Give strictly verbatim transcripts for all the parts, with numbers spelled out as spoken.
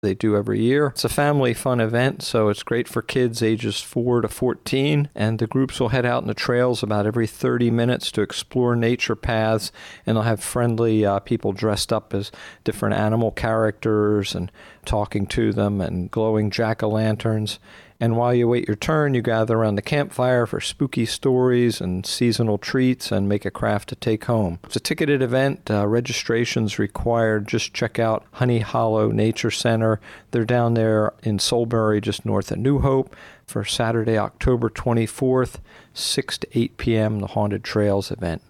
they do every year. It's a family fun event, so it's great for kids ages four to fourteen, and the groups will head out in the trails about every thirty minutes to explore nature paths, and they'll have friendly uh, people dressed up as different animal characters and talking to them, and glowing jack-o'-lanterns. And while you wait your turn, you gather around the campfire for spooky stories and seasonal treats and make a craft to take home. It's a ticketed event. Uh, registration's required. Just check out Honey Hollow Nature Center. They're down there in Solebury, just north of New Hope, for Saturday, October twenty-fourth, six to eight p.m., the Haunted Trails event.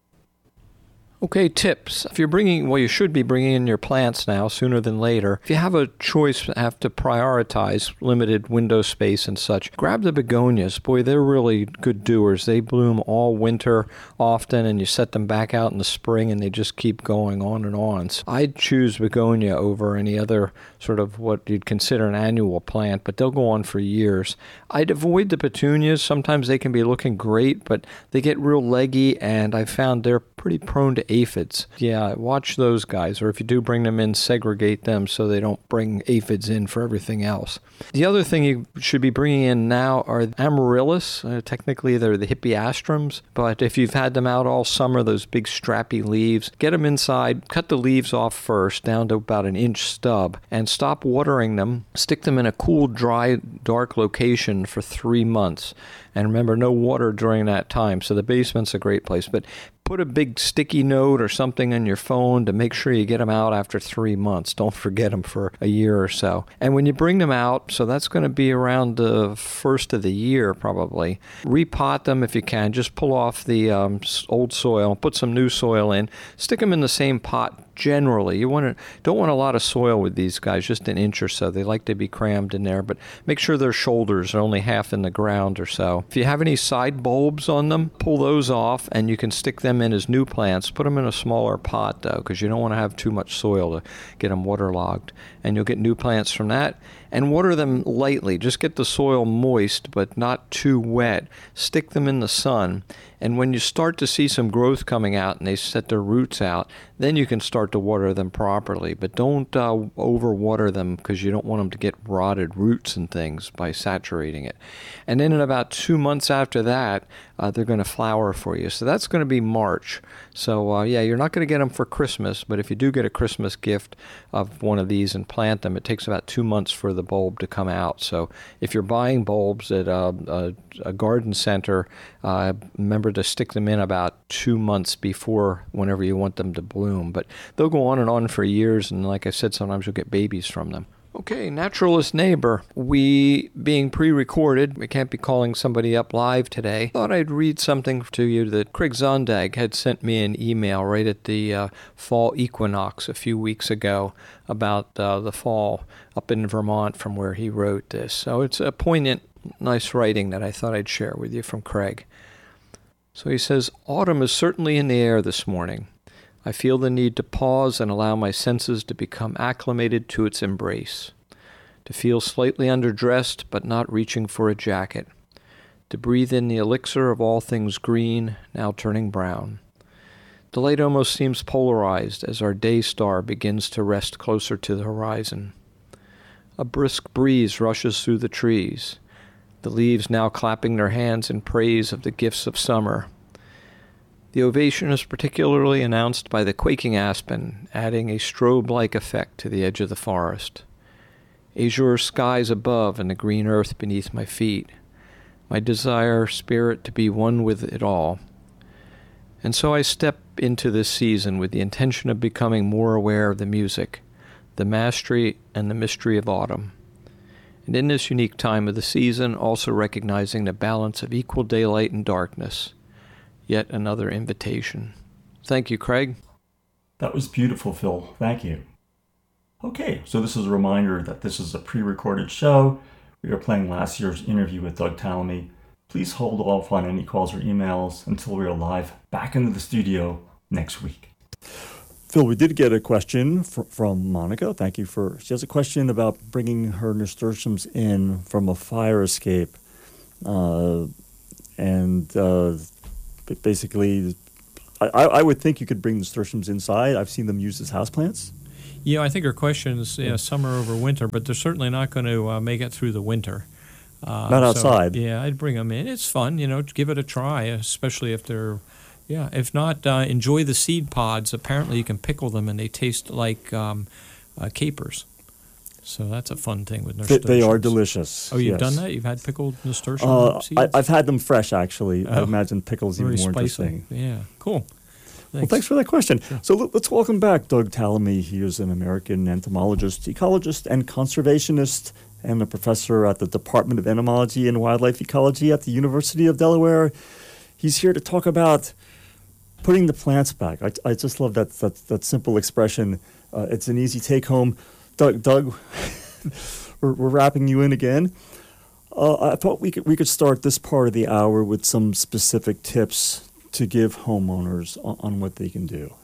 Okay, tips. If you're bringing, well, you should be bringing in your plants now, sooner than later. If you have a choice, have to prioritize limited window space and such, grab the begonias. Boy, they're really good doers. They bloom all winter often, and you set them back out in the spring, and they just keep going on and on. So I'd choose begonia over any other sort of what you'd consider an annual plant, but they'll go on for years. I'd avoid the petunias. Sometimes they can be looking great, but they get real leggy, and I found they're pretty prone to aphids. Yeah, watch those guys, or if you do bring them in, segregate them so they don't bring aphids in for everything else. The other thing you should be bringing in now are amaryllis. Uh, technically, they're the hippeastrums, but if you've had them out all summer, those big strappy leaves, get them inside, cut the leaves off first, down to about an inch stub, and stop watering them. Stick them in a cool, dry, dark location for three months. And remember, no water during that time, so the basement's a great place. But put a big sticky note or something on your phone to make sure you get them out after three months. Don't forget them for a year or so. And when you bring them out, so that's going to be around the first of the year probably, repot them if you can. Just pull off the um, old soil, put some new soil in, stick them in the same pot. Generally, you want to don't want a lot of soil with these guys, just an inch or so. They like to be crammed in there, but make sure their shoulders are only half in the ground or so. If you have any side bulbs on them, pull those off, and you can stick them in as new plants. Put them in a smaller pot, though, because you don't want to have too much soil to get them waterlogged. And you'll get new plants from that. And water them lightly. Just get the soil moist, but not too wet. Stick them in the sun. And when you start to see some growth coming out and they set their roots out, then you can start to water them properly. But don't uh, overwater them, because you don't want them to get rotted roots and things by saturating it. And then in about two months after that, uh, they're going to flower for you. So that's going to be March. So uh, yeah, you're not going to get them for Christmas, but if you do get a Christmas gift of one of these and plant them, it takes about two months for the bulb to come out. So if you're buying bulbs at a, a, a garden center, uh, remember to stick them in about two months before whenever you want them to bloom. But they'll go on and on for years, and like I said, sometimes you'll get babies from them. Okay, Naturalist Neighbor. We, being pre-recorded, we can't be calling somebody up live today. Thought I'd read something to you that Craig Zondag had sent me an email right at the uh, fall equinox a few weeks ago about uh, the fall up in Vermont from where he wrote this. So it's a poignant, nice writing that I thought I'd share with you from Craig. So he says, autumn is certainly in the air this morning. I feel the need to pause and allow my senses to become acclimated to its embrace, to feel slightly underdressed but not reaching for a jacket, to breathe in the elixir of all things green, now turning brown. The light almost seems polarized as our day star begins to rest closer to the horizon. A brisk breeze rushes through the trees, the leaves now clapping their hands in praise of the gifts of summer. The ovation is particularly announced by the quaking aspen, adding a strobe-like effect to the edge of the forest. Azure skies above and the green earth beneath my feet. My desire, spirit, to be one with it all. And so I step into this season with the intention of becoming more aware of the music, the mastery, and the mystery of autumn. And in this unique time of the season, also recognizing the balance of equal daylight and darkness. Yet another invitation. Thank you, Craig. That was beautiful, Phil. Thank you. Okay, so this is a reminder that this is a pre-recorded show. We are playing last year's interview with Doug Tallamy. Please hold off on any calls or emails until we are live back into the studio next week. Phil, we did get a question fr- from Monica. Thank you for, she has a question about bringing her nasturtiums in from a fire escape. Uh, and uh, basically, I, I would think you could bring nasturtiums inside. I've seen them used as houseplants. Yeah, I think her question is yeah, summer over winter, but they're certainly not going to uh, make it through the winter. Uh, Not so, outside. yeah, I'd bring them in. It's fun, you know, give it a try, especially if they're, yeah, if not, uh, enjoy the seed pods. Apparently you can pickle them and they taste like um, uh, capers. So that's a fun thing with They, nasturtiums. they are delicious. Oh, you've yes. done that? You've had pickled nasturtium Uh, seeds? I, I've had them fresh, actually. I Oh. imagine pickles even Very more spicy. interesting. Yeah, cool. Well, thanks for that question. So let, let's welcome back Doug Tallamy. He is an American entomologist, ecologist, and conservationist, and a professor at the Department of Entomology and Wildlife Ecology at the University of Delaware. He's here to talk about putting the plants back. I, I just love that that, that simple expression. Uh, it's an easy take-home. Doug, Doug we're, we're wrapping you in again. Uh, I thought we could we could start this part of the hour with some specific tips to give homeowners on, on what they can do.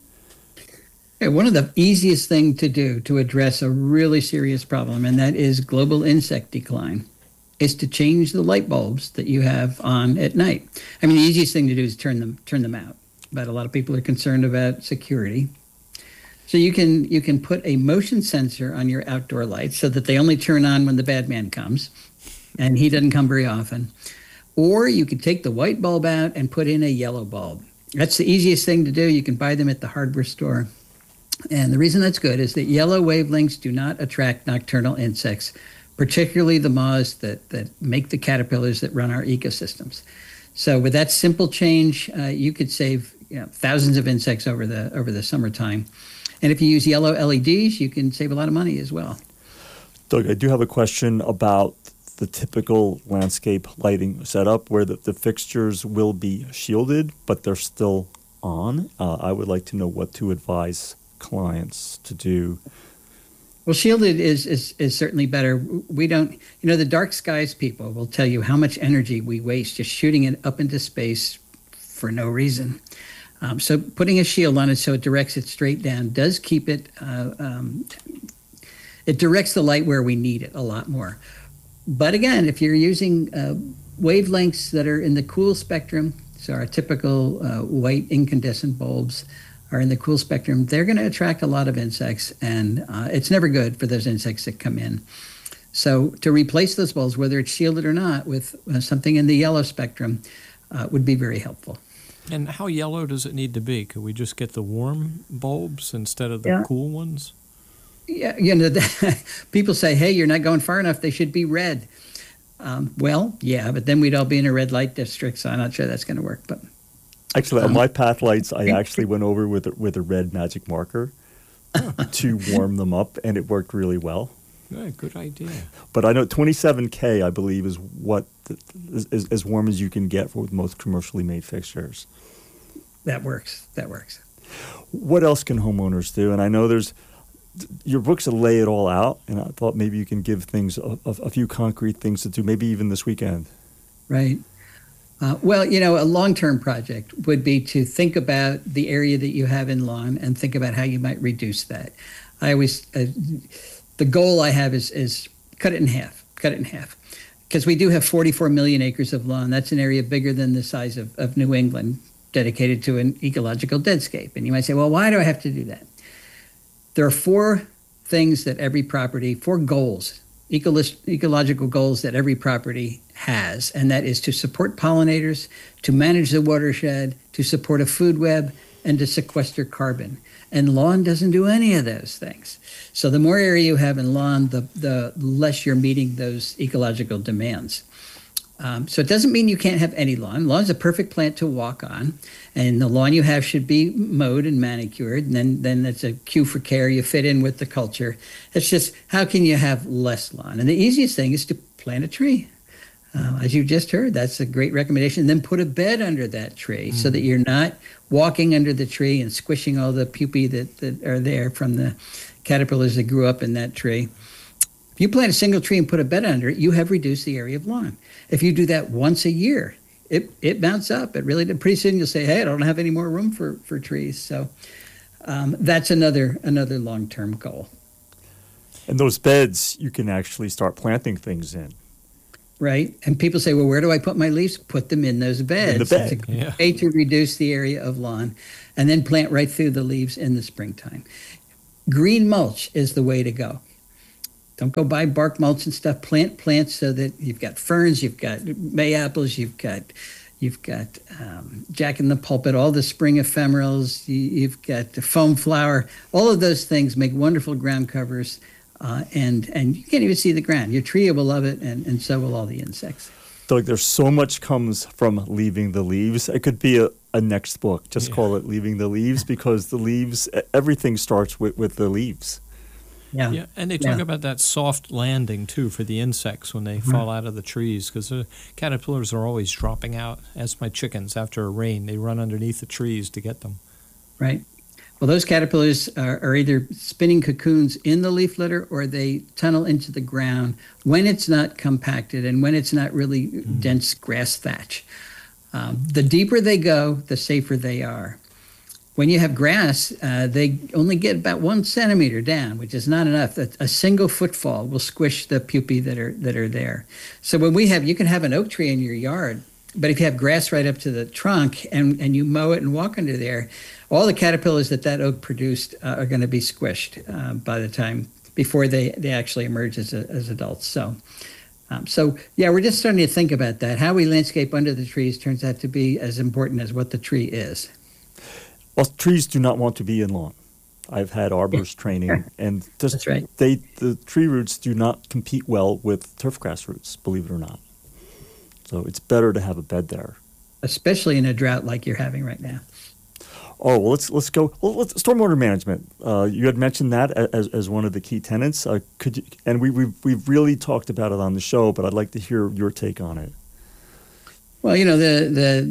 Okay, one of the easiest thing to do to address a really serious problem, and that is global insect decline, is to change the light bulbs that you have on at night. I mean, the easiest thing to do is turn them turn them out, but a lot of people are concerned about security. So you can you can put a motion sensor on your outdoor lights so that they only turn on when the bad man comes, and he doesn't come very often. Or you could take the white bulb out and put in a yellow bulb. That's the easiest thing to do. You can buy them at the hardware store. And the reason that's good is that yellow wavelengths do not attract nocturnal insects, particularly the moths that, that make the caterpillars that run our ecosystems. So with that simple change, uh, you could save you know, thousands of insects over the over the summertime. And if you use yellow L E Ds, you can save a lot of money as well. Doug, I do have a question about the typical landscape lighting setup where the, the fixtures will be shielded, but they're still on. Uh, I would like to know what to advise clients to do. Well, shielded is, is is certainly better. We don't, you know, the dark skies people will tell you how much energy we waste just shooting it up into space for no reason. Um, so putting a shield on it so it directs it straight down does keep it, uh, um, it directs the light where we need it a lot more. But again, if you're using uh, wavelengths that are in the cool spectrum, so our typical uh, white incandescent bulbs are in the cool spectrum, they're going to attract a lot of insects, and uh, it's never good for those insects that come in. So to replace those bulbs, whether it's shielded or not, with uh, something in the yellow spectrum uh, would be very helpful. And how yellow does it need to be? Could we just get the warm bulbs instead of the Yeah. cool ones? Yeah, you know, people say, hey, you're not going far enough. They should be red. Um, well, yeah, but then we'd all be in a red light district, so I'm not sure that's going to work. But Actually, on Um, my path lights, I actually went over with a, with a red magic marker to warm them up, and it worked really well. Yeah, good idea. But I know twenty-seven K, I believe, is what the, is, is as warm as you can get for with most commercially made fixtures. that works. That works. What else can homeowners do? And I know there's your books lay it all out, and I thought maybe you can give things a, a, a few concrete things to do, maybe even this weekend. Right. Uh, well, you know, a long-term project would be to think about the area that you have in lawn and think about how you might reduce that. I always, uh, the goal I have is is cut it in half, cut it in half. Because we do have forty-four million acres of lawn. That's an area bigger than the size of, of New England, dedicated to an ecological deadscape. And you might say, well, why do I have to do that? There are four things that every property, four goals, ecolo- ecological goals that every property has, and that is to support pollinators, to manage the watershed, to support a food web, and to sequester carbon. And lawn doesn't do any of those things. So the more area you have in lawn, the, the less you're meeting those ecological demands. Um, so it doesn't mean you can't have any lawn. Lawn is a perfect plant to walk on, and the lawn you have should be mowed and manicured, and then, then it's a cue for care. You fit in with the culture. It's just, how can you have less lawn? And the easiest thing is to plant a tree. Uh, as you just heard, that's a great recommendation. And then put a bed under that tree mm-hmm. so that you're not walking under the tree and squishing all the pupae that, that are there from the caterpillars that grew up in that tree. If you plant a single tree and put a bed under it, you have reduced the area of lawn. If you do that once a year, it it mounts up. It really, pretty soon you'll say, hey, I don't have any more room for, for trees. So um, that's another another long-term goal. And those beds, you can actually start planting things in. Right. And people say, well, where do I put my leaves? Put them in those beds. In the bed. It's a Yeah. way to reduce the area of lawn, and then plant right through the leaves in the springtime. green mulch is the way to go. Don't go buy bark mulch and stuff. Plant plants so that you've got ferns, you've got Mayapples, you've got you've got um, Jack in the Pulpit, all the spring ephemerals, you, you've got the foam flower. All of those things make wonderful ground covers, uh, and and you can't even see the ground. Your tree will love it, and, and so will all the insects. Doug, there's so much comes from leaving the leaves. It could be a, a next book. Just yeah. call it Leaving the Leaves, because the leaves, everything starts with, with the leaves. Yeah. yeah, and they talk yeah. about that soft landing, too, for the insects when they mm-hmm. fall out of the trees, because the caterpillars are always dropping out, as my chickens after a rain. They run underneath the trees to get them. Right. Well, those caterpillars are, are either spinning cocoons in the leaf litter, or they tunnel into the ground when it's not compacted and when it's not really mm. dense grass thatch. Um, the deeper they go, the safer they are. When you have grass, uh, they only get about one centimeter down, which is not enough. A, a single footfall will squish the pupae that are that are there. So when we have, you can have an oak tree in your yard, but if you have grass right up to the trunk and, and you mow it and walk under there, all the caterpillars that that oak produced uh, are going to be squished uh, by the time before they, they actually emerge as a, as adults. So, um, so yeah, we're just starting to think about that. How we landscape under the trees turns out to be as important as what the tree is. Well, trees do not want to be in lawn. I've had arborist training, and just That's right. they the tree roots do not compete well with turfgrass roots, believe it or not. So it's better to have a bed there, especially in a drought like you're having right now. Oh, well, let's let's go. Well, let's, stormwater management. Uh, you had mentioned that as as one of the key tenets. Uh, could you, and we we've we've really talked about it on the show, but I'd like to hear your take on it. Well, you know, the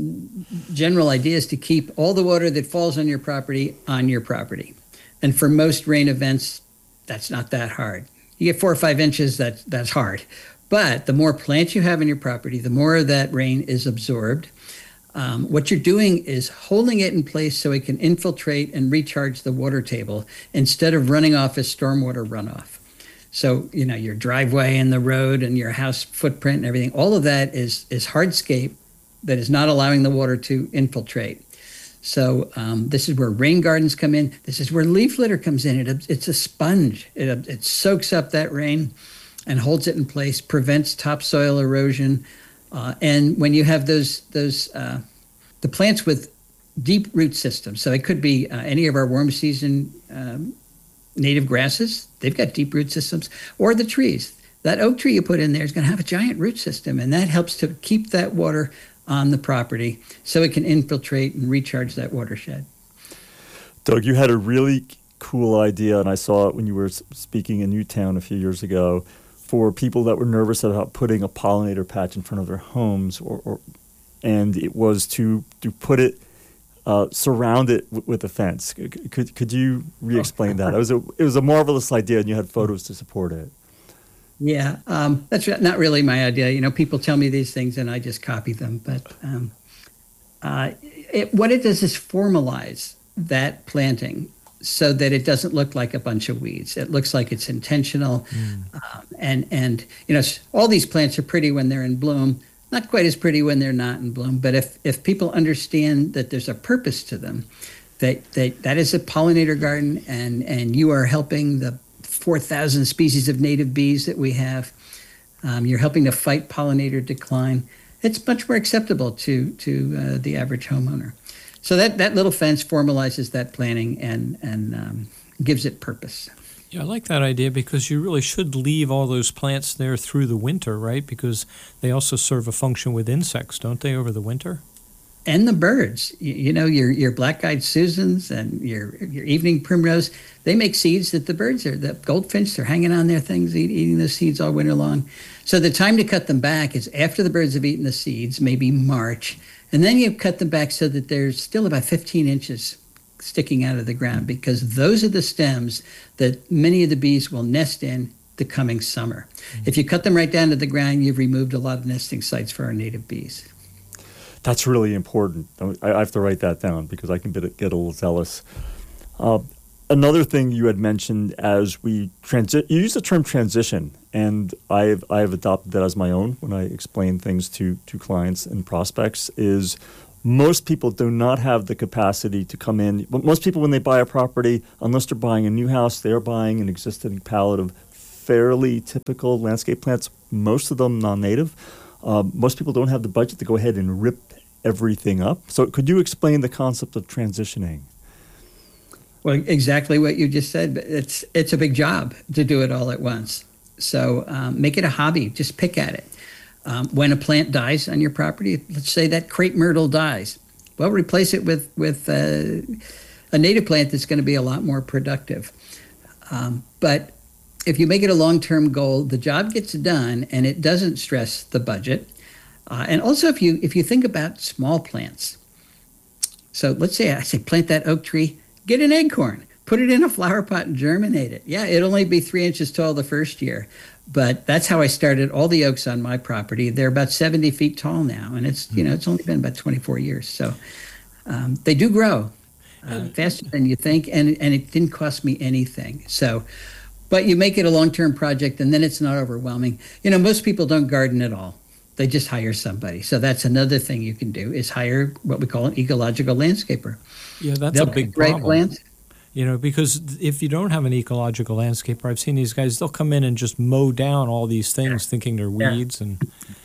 the general idea is to keep all the water that falls on your property on your property. And for most rain events, that's not that hard. You get four or five inches, that, that's hard. But the more plants you have in your property, the more of that rain is absorbed. Um, what you're doing is holding it in place so it can infiltrate and recharge the water table instead of running off as stormwater runoff. So, you know, your driveway and the road and your house footprint and everything, all of that is is hardscape that is not allowing the water to infiltrate. So um, this is where rain gardens come in. This is where leaf litter comes in. It, it's a sponge. It, it soaks up that rain and holds it in place, prevents topsoil erosion. Uh, and when you have those, those uh, the plants with deep root systems, so it could be uh, any of our warm season um, native grasses, they've got deep root systems, or the trees. That oak tree you put in there is going to have a giant root system, and that helps to keep that water on the property so it can infiltrate and recharge that watershed. Doug, you had a really cool idea, and I saw it when you were speaking in Newtown a few years ago, for people that were nervous about putting a pollinator patch in front of their homes, or, or and it was to to put it, uh, surround it w- with a fence. Could could you re-explain that? It was a it was a marvelous idea, and you had photos to support it. Yeah, um, that's not really my idea. You know, people tell me these things and I just copy them. But um, uh, it, what it does is formalize that planting so that it doesn't look like a bunch of weeds. It looks like it's intentional. Mm. Um, and, and, you know, all these plants are pretty when they're in bloom, not quite as pretty when they're not in bloom. But if, if people understand that there's a purpose to them, that, that that is a pollinator garden, and, and you are helping the four thousand species of native bees that we have. Um, you're helping to fight pollinator decline. It's much more acceptable to to uh, the average homeowner. So that, that little fence formalizes that planting and, and um, gives it purpose. Yeah, I like that idea, because you really should leave all those plants there through the winter, right? Because they also serve a function with insects, don't they, over the winter? And the birds, you, you know, your your black-eyed Susans and your your evening primrose, they make seeds that the birds are, the goldfinch, they're hanging on their things, eat, eating those seeds all winter long. So the time to cut them back is after the birds have eaten the seeds, maybe March, and then you cut them back so that there's still about fifteen inches sticking out of the ground, because those are the stems that many of the bees will nest in the coming summer. Mm-hmm. If you cut them right down to the ground, you've removed a lot of nesting sites for our native bees. That's really important. I have to write that down because I can get, get a little zealous. Uh, another thing you had mentioned as we transit, you used the term transition, and I've I've adopted that as my own when I explain things to to clients and prospects. Is most people do not have the capacity to come in. But most people, when they buy a property, unless they're buying a new house, they're buying an existing palette of fairly typical landscape plants, most of them non-native. Uh, most people don't have the budget to go ahead and rip everything up. So could you explain the concept of transitioning? Well, exactly what you just said. It's it's a big job to do it all at once. So um, make it a hobby. Just pick at it. Um, when a plant dies on your property, let's say that crepe myrtle dies. Well, replace it with with uh, a native plant that's going to be a lot more productive. Um, but if you make it a long-term goal, the job gets done and it doesn't stress the budget. Uh, and also, if you if you think about small plants, so let's say I say plant that oak tree, get an acorn, put it in a flower pot and germinate it. Yeah, it'll only be three inches tall the first year, but that's how I started all the oaks on my property. They're about seventy feet tall now, and it's you know it's only been about twenty-four years. So um, they do grow uh, faster than you think, and and it didn't cost me anything. So. But you make it a long-term project, and then it's not overwhelming. You know, most people don't garden at all. They just hire somebody. So that's another thing you can do is hire what we call an ecological landscaper. Yeah, that's They'll a big pick problem. Plants. You know, because if you don't have an ecological landscaper, I've seen these guys, they'll come in and just mow down all these things thinking they're weeds yeah. and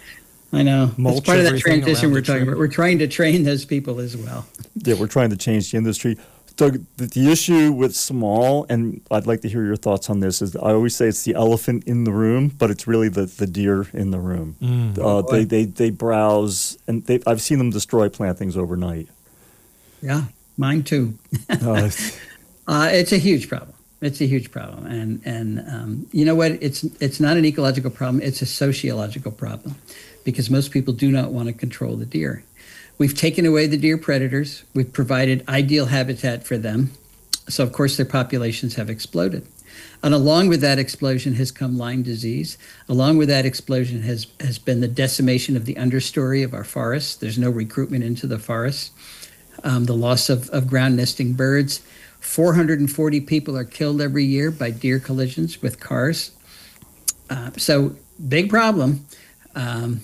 I know. mulch It's part of that everything transition around we're the talking tree. about. We're trying to train those people as well. Yeah, we're trying to change the industry. Doug, the, the issue with small, and I'd like to hear your thoughts on this, is I always say it's the elephant in the room, but it's really the, the deer in the room. Mm. Uh, Oh, they, boy. they they browse, and they, I've seen them destroy plantings overnight. Yeah, mine too. Uh, Uh, it's a huge problem. It's a huge problem, and and um, you know what? It's it's not an ecological problem. It's a sociological problem, because most people do not want to control the deer. We've taken away the deer predators. We've provided ideal habitat for them, so of course their populations have exploded. And along with that explosion has come Lyme disease. Along with that explosion has has been the decimation of the understory of our forests. There's no recruitment into the forests. Um, the loss of, of ground nesting birds. four hundred forty people are killed every year by deer collisions with cars. Uh, so big problem. Um,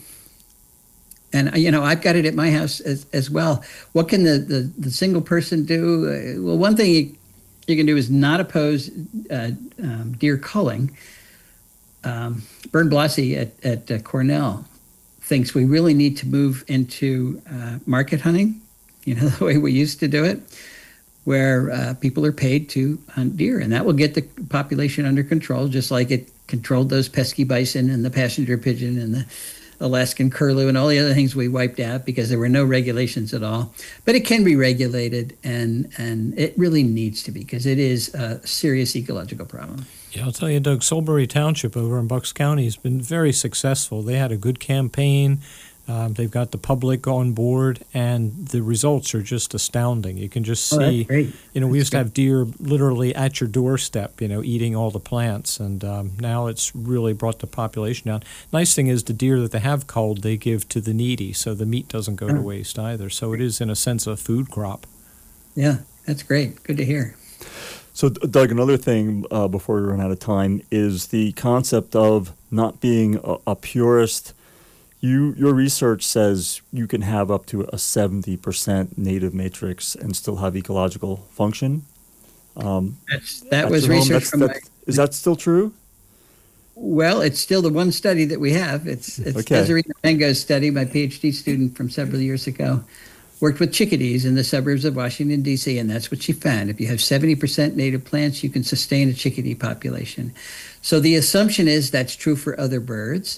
and, you know, I've got it at my house as, as well. What can the, the, the single person do? Uh, well, one thing you, you can do is not oppose uh, um, deer culling. Um, Bern Blassie at, at uh, Cornell thinks we really need to move into uh, market hunting, you know, the way we used to do it, where uh, people are paid to hunt deer, and that will get the population under control, just like it controlled those pesky bison and the passenger pigeon and the Alaskan curlew and all the other things we wiped out because there were no regulations at all. But it can be regulated, and and it really needs to be, because it is a serious ecological problem. Yeah, I'll tell you, Doug, Solebury Township over in Bucks County has been very successful. They had a good campaign. Um, they've got the public on board, and the results are just astounding. You can just Oh, that's see, great. you know, we That's used to have deer literally at your doorstep, you know, eating all the plants, and um, now it's really brought the population down. Nice thing is the deer that they have culled, they give to the needy, so the meat doesn't go to Oh. waste either. So it is, in a sense, a food crop. Yeah, that's great. Good to hear. So, Doug, another thing uh, before we run out of time is the concept of not being a, a purist. You, your research says you can have up to a seventy percent native matrix and still have ecological function. Um, That's, that at was your home. research That's- from my, that's- Is that still true? well, it's still the one study that we have. It's, it's Okay. Desiree Mango's study, my PhD student from several years ago, worked with chickadees in the suburbs of Washington, D C, and that's what she found. If you have seventy percent native plants, you can sustain a chickadee population. So the assumption is that's true for other birds.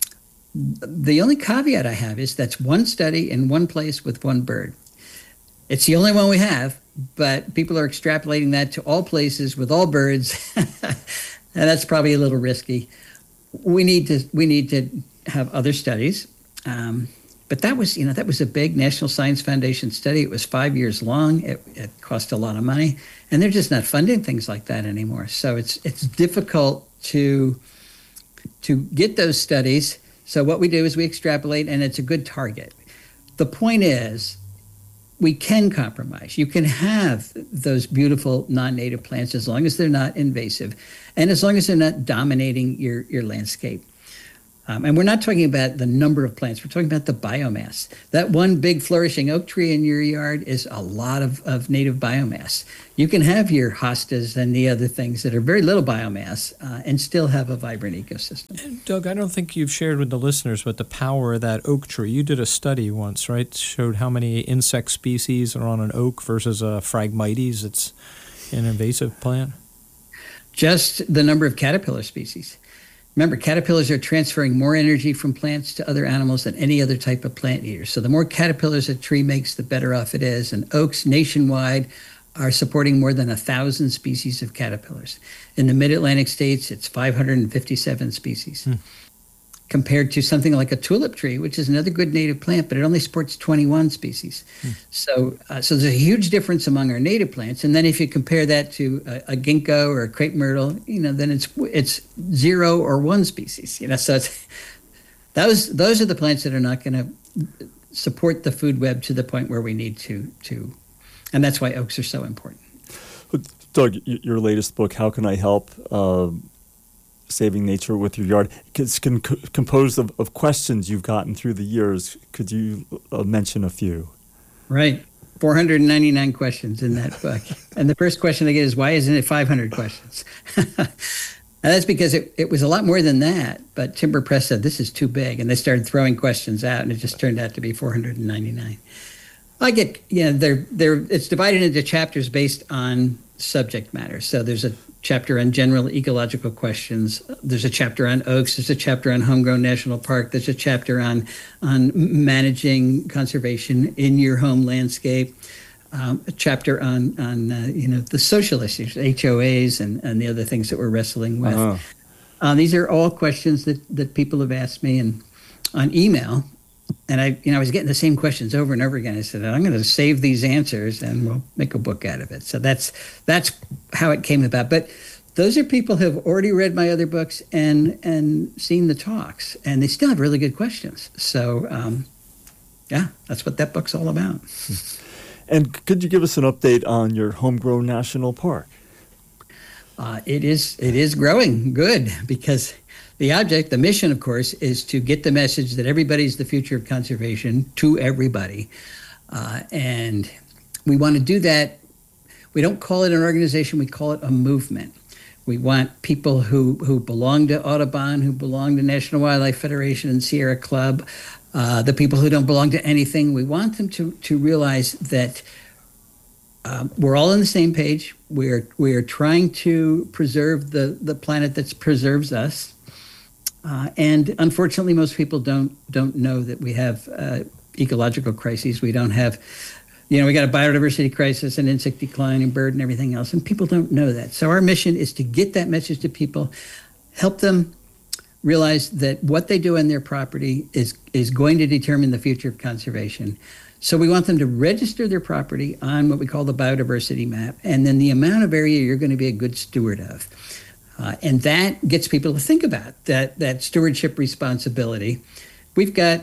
The only caveat I have is that's one study in one place with one bird. It's the only one we have, but people are extrapolating that to all places with all birds, and that's probably a little risky. We need to we need to have other studies, um, but that was you know that was a big National Science Foundation study. It was five years long. It, it cost a lot of money, and they're just not funding things like that anymore. So it's it's difficult to to get those studies. So what we do is we extrapolate, and it's a good target. The point is, we can compromise. You can have those beautiful non-native plants as long as they're not invasive, and as long as they're not dominating your, your landscape. Um, and we're not talking about the number of plants. We're talking about the biomass. That one big flourishing oak tree in your yard is a lot of, of native biomass. You can have your hostas and the other things that are very little biomass uh, and still have a vibrant ecosystem. And Doug, I don't think you've shared with the listeners, but the power of that oak tree. You did a study once, right? Showed how many insect species are on an oak versus a Phragmites. It's an invasive plant. Just the number of caterpillar species. Remember, caterpillars are transferring more energy from plants to other animals than any other type of plant eater. So the more caterpillars a tree makes, the better off it is. And oaks nationwide are supporting more than one thousand species of caterpillars. In the mid-Atlantic states, it's five hundred fifty-seven species. Hmm. Compared to something like a tulip tree, which is another good native plant, but it only supports twenty-one species. Hmm. So uh, so there's a huge difference among our native plants. And then if you compare that to a, a ginkgo or a crepe myrtle, you know, then it's it's zero or one species. You know, so it's, those those are the plants that are not going to support the food web to the point where we need to to, and that's why oaks are so important. Doug, your latest book, How Can I Help? Uh, Saving Nature with Your Yard. It's con- composed of, of questions you've gotten through the years. Could you uh, mention a few? Right. four hundred ninety-nine questions in that book. And the first question I get is, why isn't it five hundred questions? And that's because it, it was a lot more than that. But Timber Press said, this is too big. And they started throwing questions out, and it just turned out to be four hundred ninety-nine. I get, you know, they're, they're, it's divided into chapters based on subject matter. So there's a chapter on general ecological questions. There's a chapter on oaks. There's a chapter on Homegrown National Park. There's a chapter on on managing conservation in your home landscape. Um, a chapter on on uh, you know the social issues, H O As, and, and the other things that we're wrestling with. Uh-huh. Uh, these are all questions that that people have asked me and on email. And I, you know, I was getting the same questions over and over again. I said, I'm going to save these answers and we'll make a book out of it. So that's that's how it came about. But those are people who have already read my other books and and seen the talks, and they still have really good questions. So, um, yeah, that's what that book's all about. And could you give us an update on your Homegrown National Park? Uh, it is it is growing good because the object, the mission, of course, is to get the message that everybody's the future of conservation to everybody. Uh, and we want to do that. We don't call it an organization, we call it a movement. We want people who, who belong to Audubon, who belong to National Wildlife Federation and Sierra Club, uh, the people who don't belong to anything. We want them to, to realize that um, we're all on the same page. We're, we're trying to preserve the, the planet that preserves us. Uh, and unfortunately, most people don't don't know that we have uh, ecological crises. We don't have, you know, we got a biodiversity crisis and insect decline and bird and everything else, and people don't know that. So our mission is to get that message to people, help them realize that what they do on their property is is going to determine the future of conservation. So we want them to register their property on what we call the biodiversity map, and then the amount of area you're going to be a good steward of. Uh, and that gets people to think about that that stewardship responsibility. We've got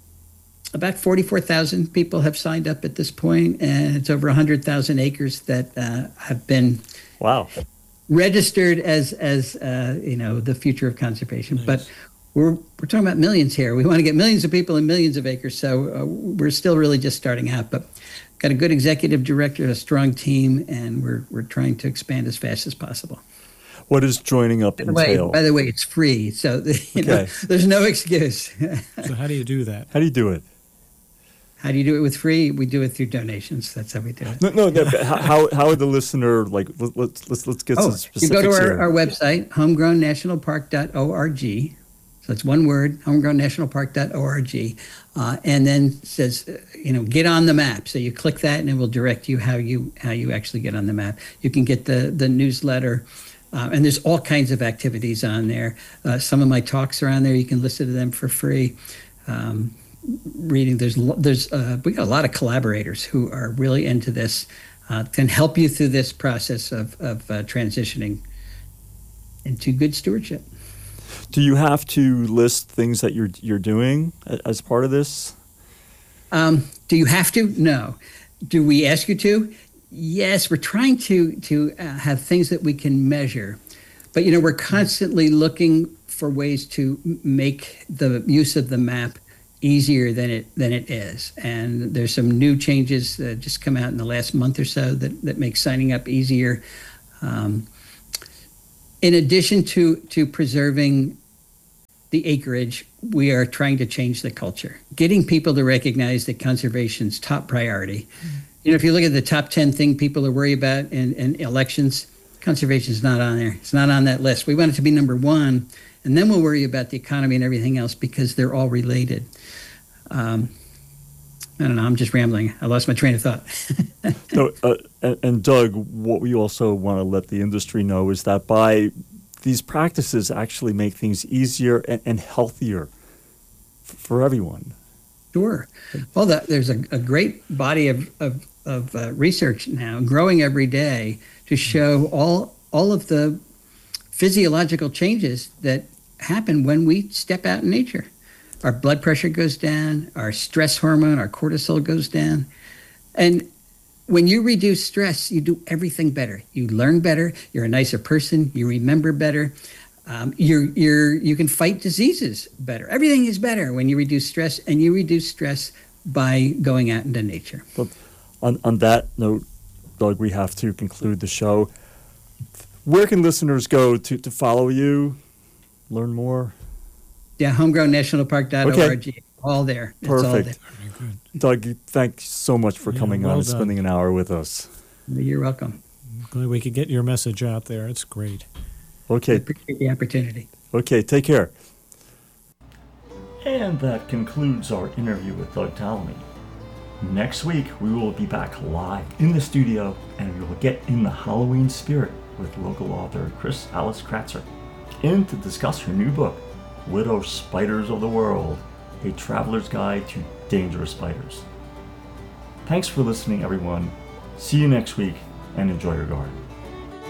about forty-four thousand people have signed up at this point, and it's over one hundred thousand acres that uh, have been wow registered as as uh, you know the future of conservation. Nice. But we're we're talking about millions here. We want to get millions of people and millions of acres. So uh, we're still really just starting out, but got a good executive director, a strong team, and we're we're trying to expand as fast as possible. What does joining up by the entail? Way, by the way, it's free, so you know, okay. There's no excuse. So how do you do that? How do you do it? How do you do it with free? We do it through donations. That's how we do it. No, no. no how how would the listener like? Let's let's let's get oh, some specifics. You go to our, here. our website, homegrown national park dot org. So it's one word, homegrown national park dot org, uh, and then it says, uh, you know, get on the map. So you click that, and it will direct you how you how you actually get on the map. You can get the the newsletter. Uh, and there's all kinds of activities on there. Uh, some of my talks are on there. You can listen to them for free. Um, reading, there's there's uh, we got a lot of collaborators who are really into this, uh, can help you through this process of of uh, transitioning into good stewardship. Do you have to list things that you're you're doing as part of this? Um, do you have to? No. Do we ask you to? Yes, we're trying to to uh, have things that we can measure, but you know we're constantly looking for ways to make the use of the map easier than it than it is. And there's some new changes that just come out in the last month or so that, that make signing up easier. Um, in addition to, to preserving the acreage, we are trying to change the culture, getting people to recognize that conservation's top priority. Mm-hmm. You know, if you look at the top ten things people are worried about in, in elections, conservation is not on there. It's not on that list. We want it to be number one, and then we'll worry about the economy and everything else because they're all related. Um, I don't know. I'm just rambling. I lost my train of thought. no, uh, and, and Doug, what we also want to let the industry know is that by these practices actually make things easier and, and healthier f- for everyone. Sure. Well, the, there's a, a great body of, of, of uh, research now growing every day to show all all of the physiological changes that happen when we step out in nature. Our blood pressure goes down, our stress hormone, our cortisol goes down. And when you reduce stress, you do everything better. You learn better, you're a nicer person, you remember better, um, you're, you're, you can fight diseases better. Everything is better when you reduce stress, and you reduce stress by going out into nature. But on, on that note, Doug, we have to conclude the show. Where can listeners go to, to follow you, learn more? Yeah, homegrown national park dot org. Okay. All there. It's Perfect. all there. Very good. Doug, thanks so much for Yeah, coming well on and done. spending an hour with us. You're welcome. Glad we could get your message out there. It's great. I Okay. appreciate the opportunity. Okay, take care. And that concludes our interview with Doug Tallamy. Next week, we will be back live in the studio, and we will get in the Halloween spirit with local author Chris Alice Kratzer, and to discuss her new book, Widow Spiders of the World, A Traveler's Guide to Dangerous Spiders. Thanks for listening, everyone. See you next week, and enjoy your garden.